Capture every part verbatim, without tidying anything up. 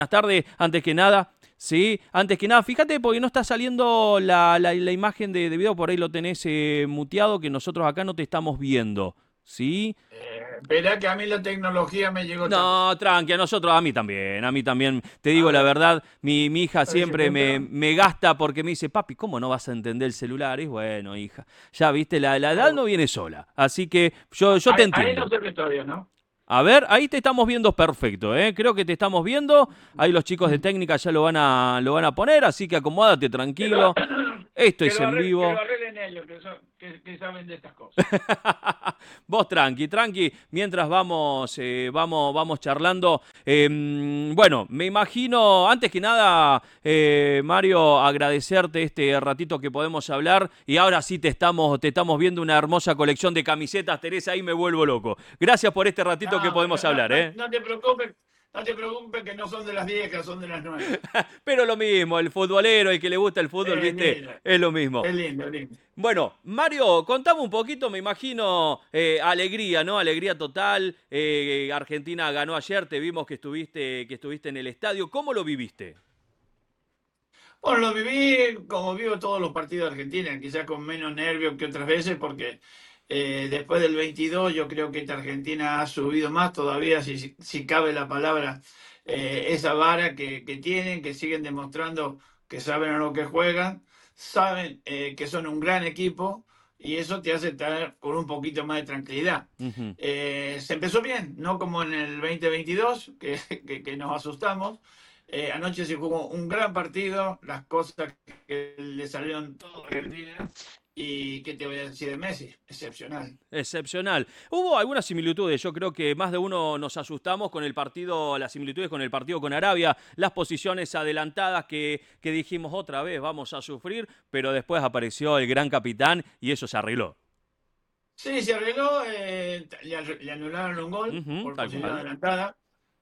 tardes, antes que nada. Sí, antes que nada, fíjate porque no está saliendo la, la, la imagen de, de video, por ahí lo tenés eh, muteado, que nosotros acá no te estamos viendo. ¿Sí? Eh, verá que a mí la tecnología me llegó tarde. No, tranqui, a nosotros, a mí también, a mí también. Te A digo la ver, verdad, mi, mi hija a ver si siempre me me, entra. me gasta porque me dice, papi, ¿cómo no vas a entender el celular? Y bueno, hija, ya viste, la, la edad Ahí, no viene sola. Así que yo, yo te ahí- ahí no entiendo. se ve todavía, ¿no? A ver, ahí te estamos viendo perfecto, ¿eh? Creo que te estamos viendo. Ahí los chicos de técnica ya lo van a, lo van a poner, así que acomódate Que lo, tranquilo. Esto que es lo, en arreglen, que lo vivo. arreglen ellos, que, son- que- que saben de estas cosas. Vos tranqui, tranqui, mientras vamos, eh, vamos, vamos charlando. Eh, bueno, me imagino, antes que nada, eh, Mario, agradecerte este ratito que podemos hablar. Y ahora sí te estamos, te estamos viendo una hermosa colección de camisetas, Teresa, ahí me vuelvo loco. Gracias por este ratito que No, podemos pero no, hablar, no, ¿eh? no te preocupes, no te preocupes que no son de las viejas, son de las nuevas. Pero lo mismo, el futbolero, el que le gusta el fútbol, Es viste, lindo, es lo mismo. es lindo, es lindo. Bueno, Mario, contame un poquito, me imagino, eh, alegría, ¿no? Alegría total. Eh, Argentina ganó ayer, te vimos que estuviste, que estuviste en el estadio. ¿Cómo lo viviste? Bueno, lo viví como vivo todos los partidos de Argentina, quizás con menos nervios que otras veces, porque eh, después del veintidós yo creo que esta Argentina ha subido más todavía, si, si si cabe la palabra, eh, esa vara que, que tienen, que siguen demostrando que saben a lo que juegan, saben eh, que son un gran equipo y eso te hace estar con un poquito más de tranquilidad. Ujú. Eh, se empezó bien, no como en el dos mil veintidós, que, que, que nos asustamos. Eh, anoche se jugó un gran partido, las cosas que le salieron todo a Argentina. ¿Y qué te voy a decir de Messi? Excepcional. Excepcional. Hubo algunas similitudes, yo creo que más de uno nos asustamos con el partido, las similitudes con el partido con Arabia, las posiciones adelantadas que, que dijimos otra vez vamos a sufrir, pero después apareció el gran capitán y eso se arregló. Sí, se arregló, eh, le, le anularon un gol Ujú, por tal posición cual. adelantada.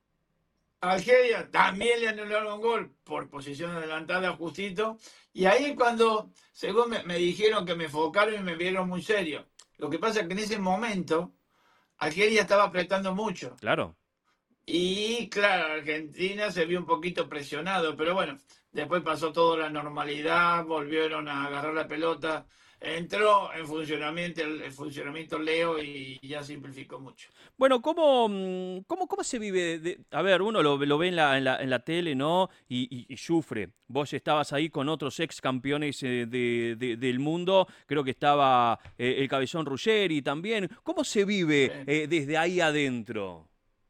A Algeria también le anularon un gol por posición adelantada justito. Y ahí cuando, según me, me dijeron que me enfocaron y me vieron muy serio. Lo que pasa es que en ese momento Algeria estaba apretando mucho. Claro. Y claro, Argentina se vio un poquito presionado, pero bueno, después pasó toda la normalidad, volvieron a agarrar la pelota, entró en funcionamiento el, el funcionamiento Leo y ya simplificó mucho. Bueno, ¿cómo, mm, cómo, cómo se vive? de- a ver, uno lo, lo ve en la, en la, en la tele, ¿no? Y, y- y sufre. Vos estabas ahí con otros ex campeones eh, de- de- del mundo, creo que estaba eh, el Cabezón Ruggeri también. ¿Cómo se vive Sí. eh, desde ahí adentro?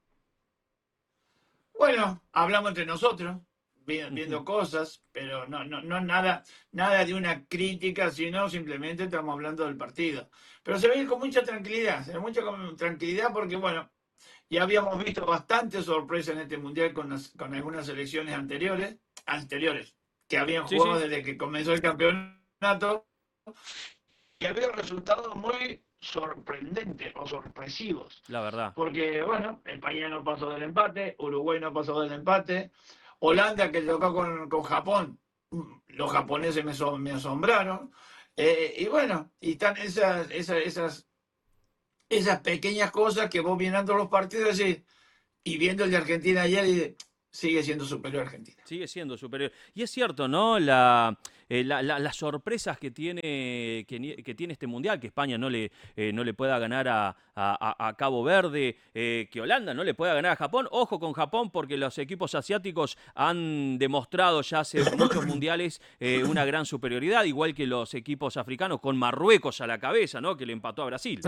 Bueno, hablamos entre nosotros, vi- Ujú. viendo cosas, pero no, no, no nada, nada de una crítica, sino simplemente estamos hablando del partido. Pero se ve con mucha tranquilidad, se ve mucha con- tranquilidad porque, bueno, ya habíamos visto bastante sorpresa en este mundial con, las- con algunas selecciones anteriores, anteriores, que habían Sí, jugado sí, desde que comenzó el campeonato y había resultados muy sorprendentes o sorpresivos. la verdad. Porque, bueno, España no pasó del empate, Uruguay no pasó del empate, Holanda que tocó con, con Japón, mm, los japoneses me, so- me asombraron. Eh, y bueno, y están esas, esas, esas, esas pequeñas cosas que vos mirando los partidos y, y viendo el de Argentina ayer y sigue siendo superior a Argentina. Sigue siendo superior. Y es cierto, ¿no? La, eh, la- la- las sorpresas que tiene, que, ni- que tiene este mundial, que España no le, eh, no le pueda ganar a, a- a- a Cabo Verde, eh, que Holanda no le pueda ganar a Japón. Ojo con Japón, porque los equipos asiáticos han demostrado ya hace muchos mundiales eh, una gran superioridad, igual que los equipos africanos, con Marruecos a la cabeza, ¿no? Que le empató a Brasil.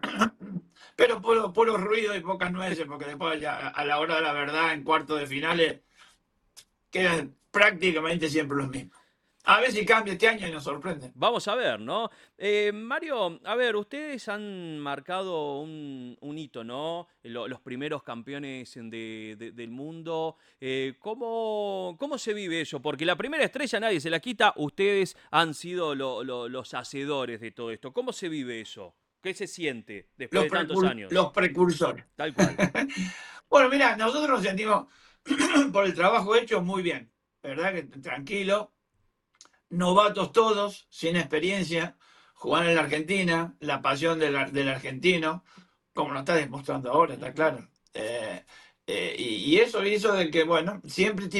Pero puro, puro ruido y pocas nueces, porque después ya, a la hora de la verdad, en cuartos de finales, quedan prácticamente siempre los mismos. A ver si cambia este año y nos sorprende. Vamos a ver, ¿no? Eh, Mario, a ver, ustedes han marcado un, un hito, ¿no? Lo- los primeros campeones de- de- del mundo. Eh, ¿cómo, cómo se vive eso? Porque la primera estrella nadie se la quita, ustedes han sido lo- lo- los hacedores de todo esto. ¿Cómo se vive eso? ¿Qué se siente después Los, de tantos precur- años? los precursores. Tal cual. Bueno, mira, nosotros nos sentimos por el trabajo hecho muy bien, ¿verdad? Que tranquilo, novatos todos, sin experiencia, jugar en la Argentina, la pasión del, ar- del argentino, como lo está demostrando ahora, está Ujú. claro. Eh, Eh, y, y eso hizo de que, bueno, siempre